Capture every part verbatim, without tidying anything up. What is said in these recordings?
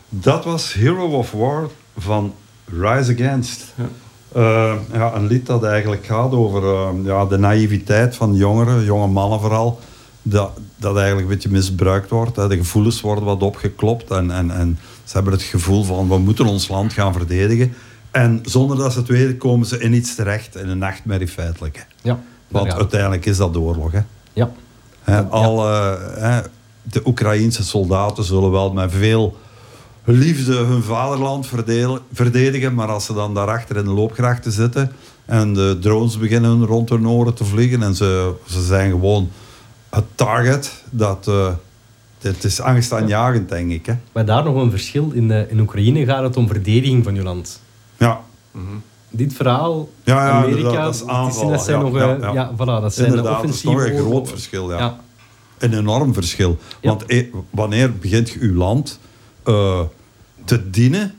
Dat was Hero of War van Rise Against. Ja. Uh, ja, een lied dat eigenlijk gaat over uh, ja, de naïviteit van jongeren, jonge mannen vooral, dat, dat eigenlijk een beetje misbruikt wordt. Hè. De gevoelens worden wat opgeklopt en, en, en ze hebben het gevoel van we moeten ons land gaan verdedigen. En zonder dat ze het weten komen ze in iets terecht, in een nachtmerrie feitelijk. Ja, want uiteindelijk is dat de oorlog. Hè. Ja. Hè, al, uh, hè, de Oekraïense soldaten zullen wel met veel liefde hun vaderland verdedigen, maar als ze dan daarachter in de loopgrachten zitten en de drones beginnen rond hun oren te vliegen en ze, ze zijn gewoon het target, dat, uh, het is angstaanjagend, denk ik. Hè. Maar daar nog een verschil. In, uh, in Oekraïne gaat het om verdediging van je land. Ja. Mm-hmm. Dit verhaal, ja, ja, Amerika, dat is aanvallen. Dat zijn ja, nog, ja, ja, ja. ja, voilà, dat zijn inderdaad, offensieve dat is nog een groot oorlogen. verschil. Ja. Ja. Een enorm verschil. Ja. Want eh, wanneer begint je je land uh, te dienen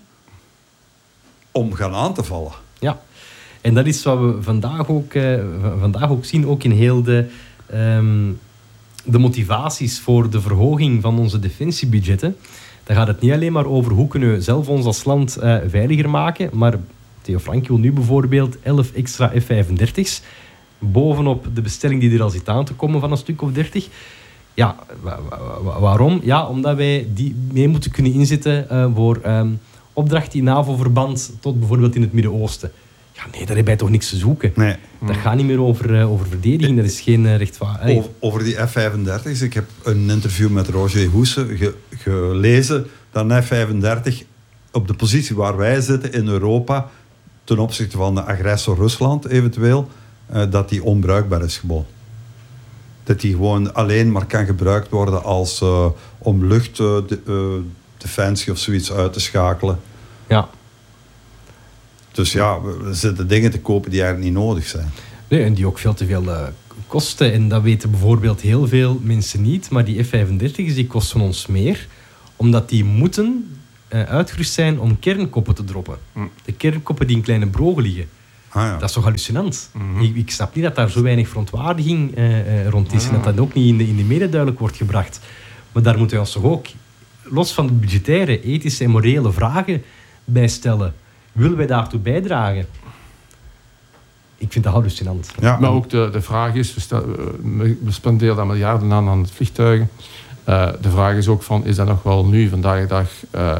om gaan aan te vallen? Ja, en dat is wat we vandaag ook, uh, vandaag ook zien, ook in heel de, um, de motivaties voor de verhoging van onze defensiebudgetten. Dan gaat het niet alleen maar over hoe kunnen we zelf ons als land uh, veiliger maken, maar Theo Frank wil nu bijvoorbeeld elf extra F vijfendertig's, bovenop de bestelling die er al zit aan te komen van een stuk of dertig. Ja, wa- wa- waarom? Ja, omdat wij die mee moeten kunnen inzetten uh, voor um, opdrachten in NAVO-verband tot bijvoorbeeld in het Midden-Oosten. Ja, nee, daar heb jij toch niks te zoeken. Nee. Dat gaat niet meer over, uh, over verdediging, dat is geen uh, rechtvaardigheid. Over, over die F vijfendertig's. Ik heb een interview met Roger Hoese ge, gelezen dat een F vijfendertig op de positie waar wij zitten in Europa ten opzichte van de agressor Rusland eventueel, uh, dat die onbruikbaar is gewoon. Dat die gewoon alleen maar kan gebruikt worden als uh, om luchtdefensie uh, of zoiets uit te schakelen. Ja. Dus ja, we zitten dingen te kopen die eigenlijk niet nodig zijn. Nee, en die ook veel te veel uh, kosten. En dat weten bijvoorbeeld heel veel mensen niet. Maar die F vijfendertig's die kosten ons meer. Omdat die moeten uh, uitgerust zijn om kernkoppen te droppen. Mm. De kernkoppen die in kleine brogen liggen. Ah, ja. Dat is toch hallucinant? Mm-hmm. Ik, ik snap niet dat daar zo weinig verontwaardiging uh, uh, rond is. Ah. En dat dat ook niet in de, in de media duidelijk wordt gebracht. Maar daar moeten we ons toch ook, los van de budgettaire, ethische en morele vragen bij stellen. Willen wij daartoe bijdragen? Ik vind dat hallucinant. Ja, maar ook de, de vraag is, we, stel, we spenderen daar miljarden aan aan het vliegtuigen. Uh, de vraag is ook van, is dat nog wel nu, vandaag de dag, uh,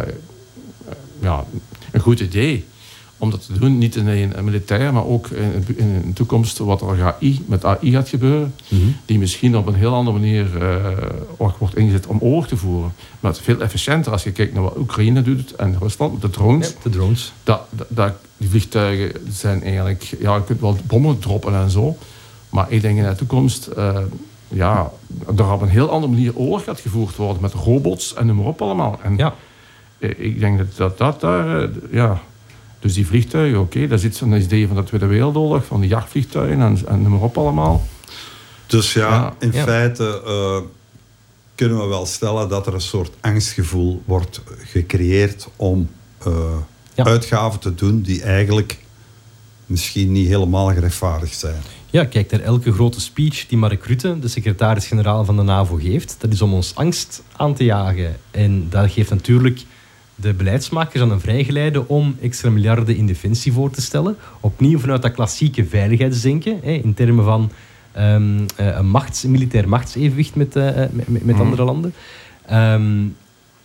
ja, een goed idee om dat te doen? Niet alleen militair, maar ook in, in de toekomst wat er A I, met A I gaat gebeuren. Mm-hmm. Die misschien op een heel andere manier uh, wordt ingezet om oorlog te voeren. Maar het is veel efficiënter als je kijkt naar wat Oekraïne doet en Rusland met de drones. Ja, de drones. Dat, dat, dat, die vliegtuigen zijn eigenlijk... Ja, je kunt wel bommen droppen en zo. Maar ik denk in de toekomst... Uh, ja, er op een heel andere manier oorlog gaat gevoerd worden met robots en noem maar op allemaal. En ja. Ik denk dat dat, dat daar... Uh, ja, dus die vliegtuigen, oké, okay, dat is zo'n idee van de Tweede Wereldoorlog, van de jachtvliegtuigen en, en noem maar op allemaal. Dus ja, ja. in ja. feite uh, kunnen we wel stellen dat er een soort angstgevoel wordt gecreëerd om uh, ja. uitgaven te doen die eigenlijk misschien niet helemaal gerechtvaardigd zijn. Ja, kijk naar elke grote speech die Mark Rutte, de secretaris-generaal van de NAVO, geeft. Dat is om ons angst aan te jagen. En dat geeft natuurlijk de beleidsmakers aan een vrijgeleide om extra miljarden in defensie voor te stellen. Opnieuw vanuit dat klassieke veiligheidsdenken, hè, in termen van um, een, machts, een militair machtsevenwicht met, uh, met, met mm. andere landen. Um,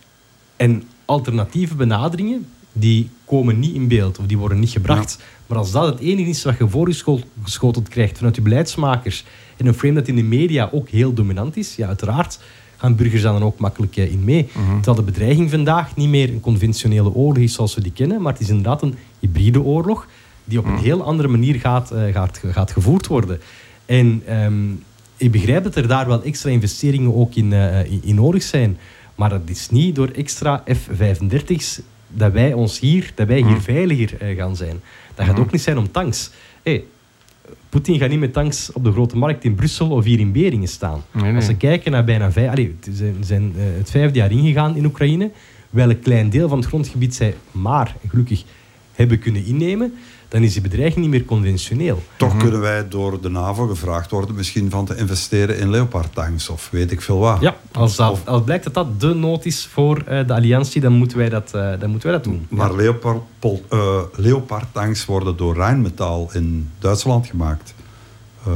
en alternatieve benaderingen, die komen niet in beeld of die worden niet gebracht. Ja. Maar als dat het enige is wat je voorgeschoteld krijgt vanuit je beleidsmakers en een frame dat in de media ook heel dominant is, ja, uiteraard gaan burgers daar dan ook makkelijk in mee. Mm-hmm. Terwijl de bedreiging vandaag niet meer een conventionele oorlog is zoals we die kennen, maar het is inderdaad een hybride oorlog die op een heel andere manier gaat, uh, gaat, gaat gevoerd worden. En um, ik begrijp dat er daar wel extra investeringen ook in, uh, in, in nodig zijn, maar dat is niet door extra F vijfendertig's dat wij ons hier, dat wij hier mm. veiliger uh, gaan zijn. Dat gaat mm. ook niet zijn om tanks. Hey, Poetin gaat niet met tanks op de grote markt in Brussel of hier in Beringen staan. Nee, nee. Als ze kijken naar bijna vijf... Allee, ze zijn, zijn uh, het vijfde jaar ingegaan in Oekraïne, wel een klein deel van het grondgebied zij maar, gelukkig, hebben kunnen innemen. dan is die bedreiging niet meer conventioneel. Toch Mm-hmm. kunnen wij door de NAVO gevraagd worden misschien van te investeren in Leopard-tanks of weet ik veel wat. Ja, als, dat, Of- als blijkt dat dat de nood is voor uh, de alliantie, dan moeten wij dat, uh, dan moeten wij dat doen. Maar Ja. Leopard, pol- uh, Leopard-tanks worden door Rheinmetall in Duitsland gemaakt. Uh,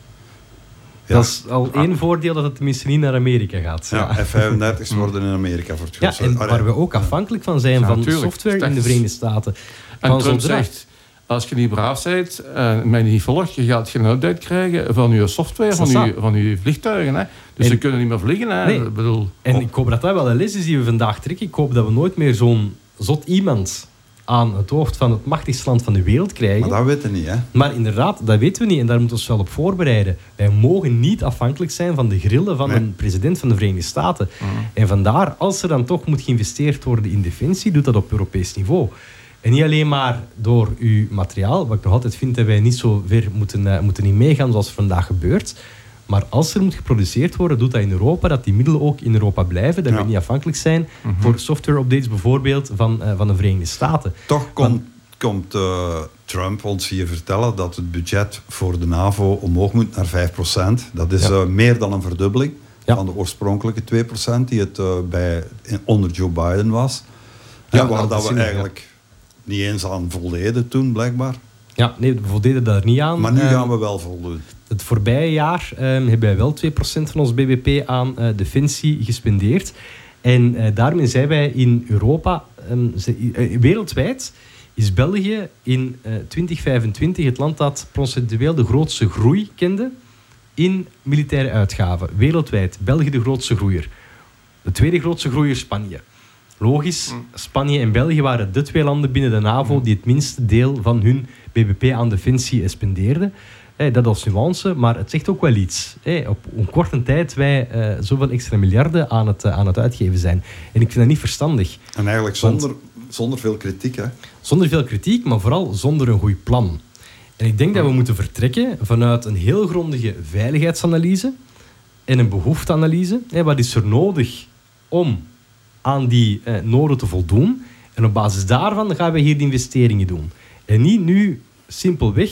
ja. Dat is al één voordeel dat het tenminste niet naar Amerika gaat. Ja, F vijfendertig's worden in Amerika voor het Ja, grootste- en Allee, waar we ook afhankelijk van zijn Ja, van tuurlijk. software in de Dat is- Verenigde Staten. En Van Trump zodra- zegt, als je niet braaf bent en mij niet volgt, je gaat geen update krijgen van je software, van Ça, je, van je vliegtuigen. Hè. Dus En- ze kunnen niet meer vliegen. Hè. Nee. Ik bedoel, En oh, ik hoop dat dat wel een les is die we vandaag trekken. Ik hoop dat we nooit meer zo'n zot iemand aan het hoofd van het machtigste land van de wereld krijgen. Maar dat weten we niet, hè. Maar inderdaad, dat weten we niet en daar moeten we ons wel op voorbereiden. Wij mogen niet afhankelijk zijn van de grillen van Nee. een president van de Verenigde Staten. En vandaar, als er dan toch moet geïnvesteerd worden in defensie, doet dat op Europees niveau. En niet alleen maar door uw materiaal, wat ik nog altijd vind dat wij niet zo ver moeten, uh, moeten in meegaan zoals vandaag gebeurt. Maar als er moet geproduceerd worden, doet dat in Europa, dat die middelen ook in Europa blijven, dat Ja. we niet afhankelijk zijn voor software-updates bijvoorbeeld van, uh, van de Verenigde Staten. Toch komt, komt uh, Trump ons hier vertellen dat het budget voor de NAVO omhoog moet naar vijf procent. Dat is Ja. uh, meer dan een verdubbeling Ja. van de oorspronkelijke twee procent die het uh, bij, in, onder Joe Biden was. Ja, Ja, waar dat dat is we inderdaad, eigenlijk niet eens aan voldeden toen, blijkbaar. Ja, nee, we voldeden daar niet aan. Maar nu Uh, gaan we wel voldoen. Het voorbije jaar um, hebben wij wel twee procent van ons B B P aan uh, defensie gespendeerd. En uh, daarmee zijn wij in Europa, um, ze, uh, wereldwijd, is België in uh, twintig vijfentwintig het land dat procentueel de grootste groei kende in militaire uitgaven. Wereldwijd, België de grootste groeier. De tweede grootste groeier Spanje. Logisch, Spanje en België waren de twee landen binnen de NAVO die het minste deel van hun B B P aan defensie spendeerden. Eh, dat als nuance, maar het zegt ook wel iets. Eh, op een korte tijd wij uh, zoveel extra miljarden aan het, uh, aan het uitgeven zijn. En ik vind dat niet verstandig. En eigenlijk Want- zonder, zonder veel kritiek, hè. Zonder veel kritiek, maar vooral zonder een goed plan. En ik denk dat we moeten vertrekken vanuit een heel grondige veiligheidsanalyse en een behoefteanalyse. Eh, wat is er nodig om aan die eh, noden te voldoen? En op basis daarvan gaan we hier de investeringen doen. En niet nu simpelweg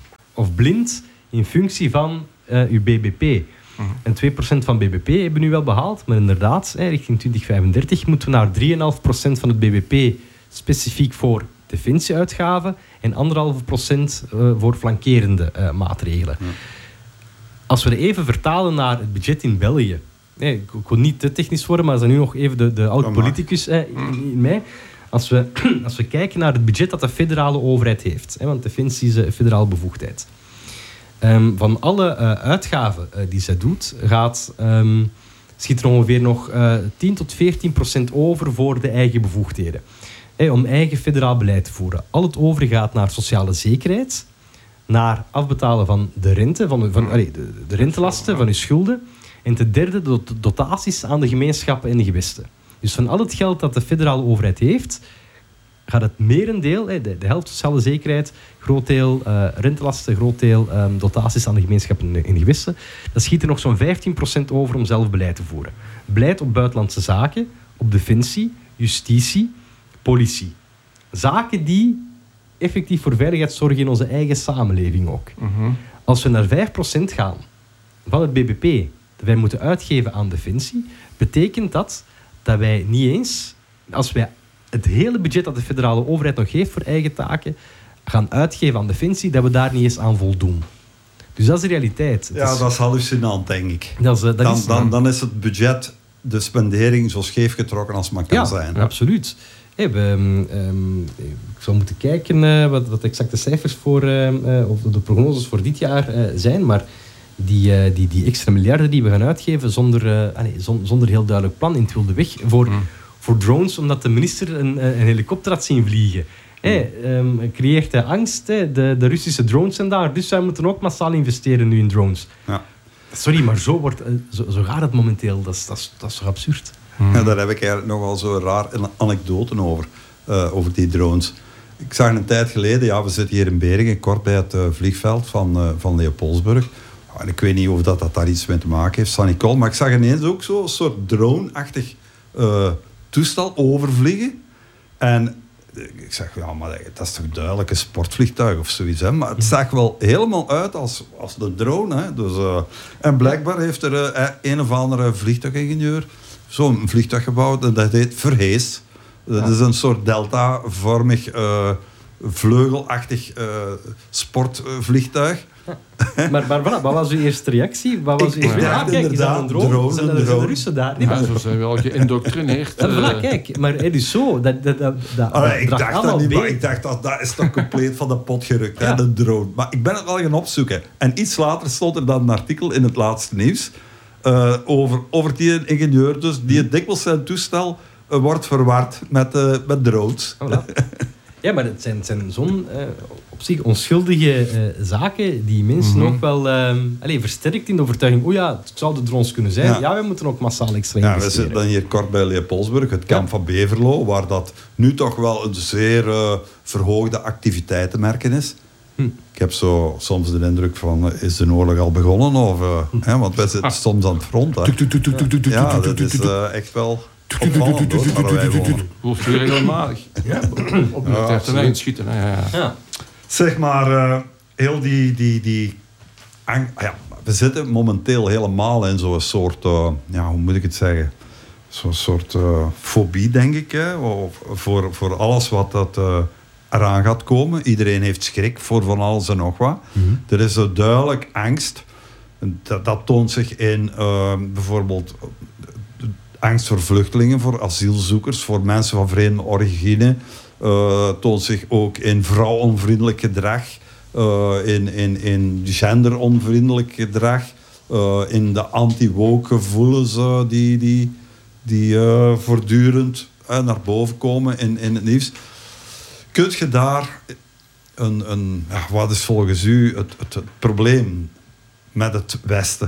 of blind in functie van uh, uw B B P. Mhm. En twee procent van B B P hebben we nu wel behaald, maar inderdaad, eh, richting twintig vijfendertig moeten we naar drie komma vijf procent van het B B P specifiek voor defensieuitgaven en anderhalve procent uh, voor flankerende uh, maatregelen. Ja. Als we het even vertalen naar het budget in België. Nee, ik, ik wil niet te technisch worden, maar dat is nu nog even de, de oud-politicus eh, in, in mij. Als we, als we kijken naar het budget dat de federale overheid heeft, hè, want defensie is een federale bevoegdheid. Um, van alle uh, uitgaven uh, die zij doet, gaat, um, schiet er ongeveer nog uh, tien tot veertien procent over voor de eigen bevoegdheden. Hey, om eigen federaal beleid te voeren. Al het overige gaat naar sociale zekerheid, naar afbetalen van de rente, van, van, allee, de, de rentelasten van uw schulden. En ten derde de dotaties aan de gemeenschappen en de gewesten. Dus van al het geld dat de federale overheid heeft, gaat het merendeel, de, de helft sociale zekerheid, groot deel uh, rentelasten, groot deel um, dotaties aan de gemeenschappen en de gewesten. Dan schiet er nog zo'n vijftien procent over om zelf beleid te voeren. Beleid op buitenlandse zaken, op defensie, justitie, politie. Zaken die effectief voor veiligheid zorgen in onze eigen samenleving ook. Mhm. Als we naar vijf procent gaan van het B B P dat wij moeten uitgeven aan defensie, betekent dat dat wij niet eens, als wij het hele budget dat de federale overheid nog heeft voor eigen taken, gaan uitgeven aan defensie, dat we daar niet eens aan voldoen. Dus dat is de realiteit. Het Ja, is, dat is hallucinant, denk ik. dat is, uh, dat Dan, is, dan, dan is het budget, de spendering, zo scheef getrokken als maar kan ja, zijn. ja, absoluut. Hey, we, um, ik zou moeten kijken uh, wat, wat de exacte cijfers voor, uh, uh, of de prognoses voor dit jaar uh, zijn, maar die, uh, die, die extra miljarden die we gaan uitgeven zonder, uh, allez, zon, zonder heel duidelijk plan in het wilde weg voor, Mm. voor drones, omdat de minister een, een helikopter had zien vliegen. Hey, um, creëert hij angst. Hey, de, de Russische drones zijn daar, dus wij moeten ook massaal investeren nu in drones. Ja. Sorry, maar zo, wordt, uh, zo, zo gaat het momenteel. Dat is, dat is, dat is toch absurd? Ja, daar heb ik eigenlijk nogal zo'n raar anekdoten over, uh, over die drones. Ik zag een tijd geleden, ja, we zitten hier in Beringen, kort bij het uh, vliegveld van, uh, van Leopoldsburg. Ja, en ik weet niet of dat, dat daar iets mee te maken heeft, Saint-Nicole, maar ik zag ineens ook zo'n soort drone-achtig uh, toestel overvliegen. En ik zeg, ja, maar dat is toch duidelijk een sportvliegtuig of zoiets. Hè? Maar het zag wel helemaal uit als, als een drone. Hè? Dus, uh, en blijkbaar heeft er uh, een of andere vliegtuigingenieur zo'n vliegtuig gebouwd en dat heet Verhees. Dat ja. is een soort delta-vormig, uh, vleugelachtig uh, sportvliegtuig. Ja. Maar, maar voilà, wat was uw eerste reactie? Wat was uw eerste reactie? Ah, kijk, is dat een drone? drone, zijn, er, zijn de Russen daar? Nee, ja, zo zijn we al geïndoctrineerd. Ja, voilà, kijk, maar hey, dus zo, dat, dat, dat, dat Allee, ik, dacht dat niet, maar ik dacht dat dat is toch compleet van de pot gerukt, ja. hè, de drone. Maar ik ben het wel gaan opzoeken. En iets later stond er dan een artikel in het laatste nieuws uh, over, over die ingenieur, dus die het dikwijls zijn toestel uh, wordt verward met, uh, met drones. Voilà. Ja, maar het zijn, het zijn zo'n uh, op zich onschuldige uh, zaken die mensen mm-hmm. ook wel uh, allez, versterkt in de overtuiging. O ja, het zou de drones kunnen zijn. Ja, ja we moeten ook massaal extra ja, we zitten dan hier kort bij Leopoldsburg, het kamp ja. van Beverlo, waar dat nu toch wel een zeer uh, verhoogde activiteit te merken is. Hm. Ik heb zo soms de indruk van, uh, is de oorlog al begonnen? Of, uh, hm. hè, want wij zitten soms aan het front. Hè. Ja, dat is uh, echt wel... opvallend hoor, waar wij wonen. Hoeft weer regelmatig. Ja, op de termijn schieten. Ja, ja. Ja. Zeg maar, uh, heel die... die, die ang- ja, we zitten momenteel helemaal in zo'n soort... Uh, ja, hoe moet ik het zeggen? Zo'n soort uh, fobie, denk ik. Hè? Voor, voor alles wat dat, uh, eraan gaat komen. Iedereen heeft schrik voor van alles en nog wat. Mm-hmm. Er is een duidelijk angst. Dat, dat toont zich in uh, bijvoorbeeld... angst voor vluchtelingen, voor asielzoekers, voor mensen van vreemde origine. Uh, toont zich ook in vrouwonvriendelijk gedrag, uh, in, in, in genderonvriendelijk gedrag, uh, in de anti-woke gevoelens uh, die, die, die uh, voortdurend uh, naar boven komen in, in het nieuws. Kun je daar een, een ja, wat is volgens u het, het, het probleem met het Westen?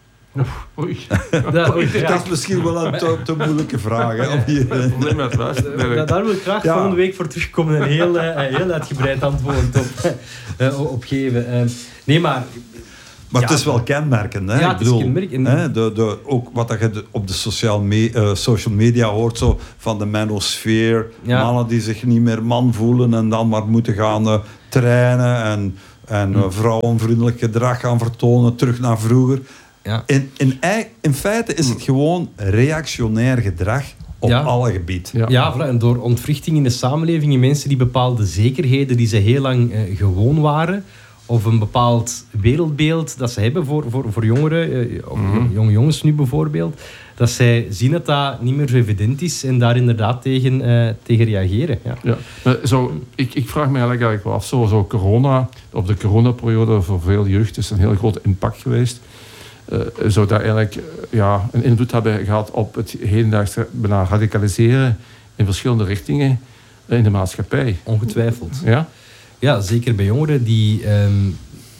Oei. Dat, oei, ja. dat is misschien wel een te, te moeilijke vraag. Hè, om hier, uh, probleem met het Westen. Da, daar wil ik graag ja. volgende week voor terugkomen en een heel, uh, heel uitgebreid antwoord op, uh, op geven. Uh, nee, maar... Maar ja, het is wel kenmerkend. Hè? Ja, ik bedoel, het is kenmerkend. Hè, de, de, ook wat je op de social, me, uh, social media hoort, zo, van de manosfeer. Ja. Mannen die zich niet meer man voelen en dan maar moeten gaan uh, trainen en, en uh, vrouwenvriendelijk gedrag gaan vertonen, terug naar vroeger. Ja. In, in, in feite is het gewoon reactionair gedrag op ja. alle gebieden. Ja, ja, en door ontwrichting in de samenleving in mensen die bepaalde zekerheden die ze heel lang uh, gewoon waren, of een bepaald wereldbeeld dat ze hebben voor, voor, voor jongeren, uh, of mm-hmm. jonge jongens nu bijvoorbeeld, dat zij zien dat dat niet meer zo evident is en daar inderdaad tegen, uh, tegen reageren. Ja. Ja, maar zo, ik, ik vraag me eigenlijk, eigenlijk wel af, zo, zo corona, op de coronaperiode voor veel jeugd is een heel grote impact geweest. Uh, zou dat eigenlijk uh, ja, een invloed hebben gehad op het hedendaagse bijna radicaliseren in verschillende richtingen in de maatschappij? Ongetwijfeld. Ja? Ja, zeker bij jongeren die... Um,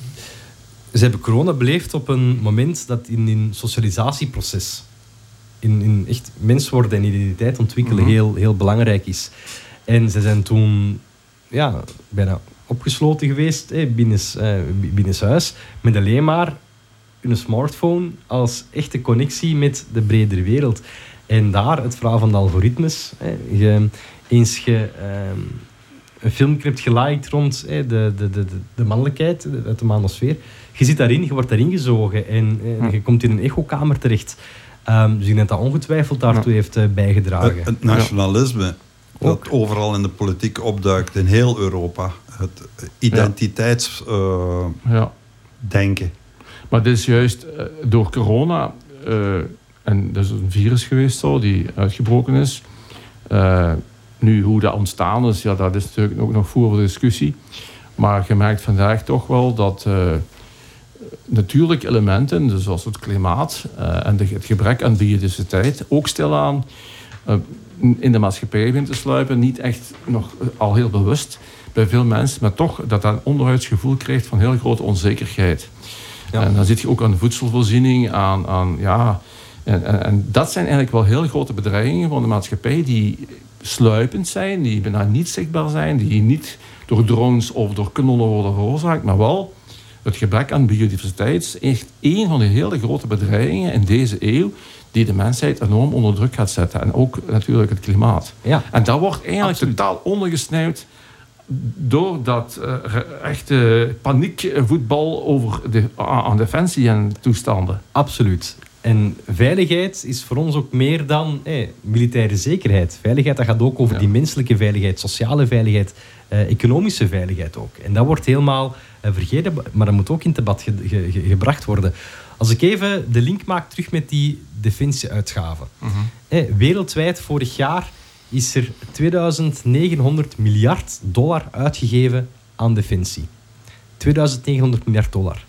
ze hebben corona beleefd op een moment dat in een socialisatieproces, in, in echt mens worden en identiteit ontwikkelen, mm-hmm. heel, heel belangrijk is. En ze zijn toen ja, bijna opgesloten geweest eh, binnen, uh, binnenshuis, met alleen maar hun smartphone als echte connectie met de bredere wereld. En daar het verhaal van de algoritmes. Eh, je, eens je uh, een filmpje hebt geliked rond eh, de, de, de, de mannelijkheid uit de manosfeer, je zit daarin, je wordt daarin gezogen en eh, hm. je komt in een echokamer terecht. Um, dus ik denk dat dat ongetwijfeld daartoe ja. heeft uh, bijgedragen. Het, het nationalisme, ja. dat ook overal in de politiek opduikt in heel Europa. Het identiteitsdenken. Ja. Uh, ja. Maar dit is juist uh, door corona, uh, en dat is een virus geweest zo, die uitgebroken is. Uh, nu, hoe dat ontstaan is, ja, dat is natuurlijk ook nog voor de discussie. Maar je merkt vandaag toch wel dat uh, natuurlijke elementen, dus zoals het klimaat uh, en de, het gebrek aan biodiversiteit, ook stilaan uh, in de maatschappij beginnen te sluipen. Niet echt nog uh, al heel bewust bij veel mensen, maar toch dat dat een onderhuids gevoel krijgt van heel grote onzekerheid. Ja. En dan zit je ook aan de voedselvoorziening, aan, aan ja... En, en, en dat zijn eigenlijk wel heel grote bedreigingen van de maatschappij die sluipend zijn, die bijna niet zichtbaar zijn, die niet door drones of door kanonnen worden veroorzaakt, maar wel het gebrek aan biodiversiteit is echt één van de hele grote bedreigingen in deze eeuw die de mensheid enorm onder druk gaat zetten. En ook natuurlijk het klimaat. Ja. En dat wordt eigenlijk Absoluut. totaal ondergesneeuwd door dat uh, echte paniekvoetbal over de, aan defensie en toestanden. Absoluut. En veiligheid is voor ons ook meer dan eh, militaire zekerheid. Veiligheid, dat gaat ook over Ja. die menselijke veiligheid, sociale veiligheid, eh, economische veiligheid ook. En dat wordt helemaal eh, vergeten, maar dat moet ook in het debat ge- ge- ge- gebracht worden. Als ik even de link maak terug met die defensieuitgaven. Mm-hmm. Eh, wereldwijd vorig jaar is er tweeduizend negenhonderd miljard dollar uitgegeven aan defensie. tweeduizend negenhonderd miljard dollar.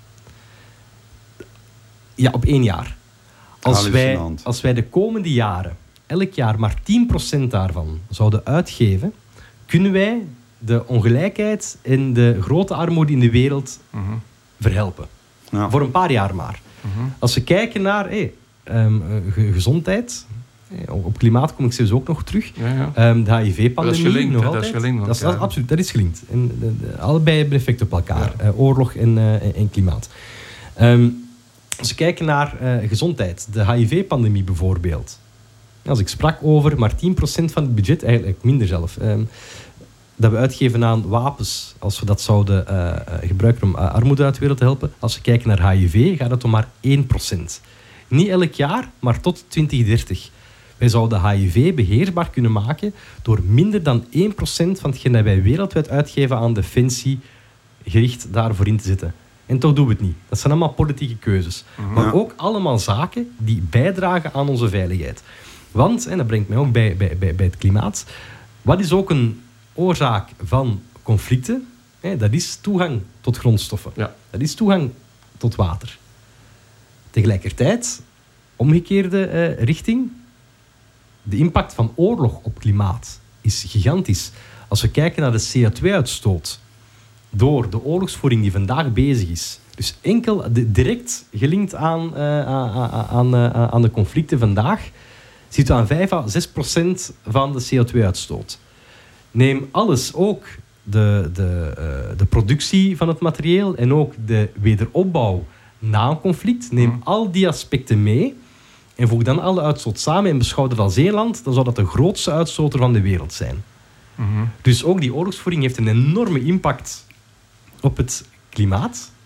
Ja, op één jaar. Als wij, Hallucinant. als wij de komende jaren elk jaar maar tien procent daarvan zouden uitgeven, kunnen wij de ongelijkheid en de grote armoede in de wereld Mm-hmm. verhelpen. Ja. Voor een paar jaar maar. Mm-hmm. Als we kijken naar hey, um, ge- gezondheid, eh, op klimaat kom ik zelfs ook nog terug. Ja, ja. Um, de H I V-pandemie Dat is gelinkt, nog hè, dat altijd. is gelinkt, Dat is, ja. absoluut, dat is gelinkt. En, de, de- allebei hebben effect op elkaar. Uh, oorlog en, uh, en, en klimaat. Um, als we kijken naar uh, gezondheid, de H I V-pandemie bijvoorbeeld. Als ik sprak over maar tien procent van het budget, eigenlijk minder zelf, um, dat we uitgeven aan wapens, als we dat zouden uh, uh, gebruiken om uh, armoede uit de wereld te helpen. Als we kijken naar H I V, gaat het om maar één procent. Niet elk jaar, maar tot twintig dertig. Wij zouden H I V beheersbaar kunnen maken door minder dan één procent van hetgeen dat wij wereldwijd uitgeven aan defensie gericht daarvoor in te zetten. En toch doen we het niet. Dat zijn allemaal politieke keuzes. Mm-hmm. Maar Ja. ook allemaal zaken die bijdragen aan onze veiligheid. Want, en dat brengt mij ook bij, bij, bij, bij het klimaat, wat is ook een oorzaak van conflicten? Hè, dat is toegang tot grondstoffen. Ja. Dat is toegang tot water. Tegelijkertijd, omgekeerde eh, richting, de impact van oorlog op klimaat is gigantisch. Als we kijken naar de C O twee uitstoot door de oorlogsvoering die vandaag bezig is, dus enkel de- direct gelinkt aan, eh, aan, aan, aan, aan de conflicten vandaag, zitten we aan vijf à zes procent van de C O twee uitstoot. Neem alles, ook de, de, uh, de productie van het materieel en ook de wederopbouw na een conflict. Neem Mm. al die aspecten mee en voeg dan alle uitstoot samen en beschouw dat als één land, dan zou dat de grootste uitstoter van de wereld zijn. Mm-hmm. Dus ook die oorlogsvoering heeft een enorme impact op het klimaat.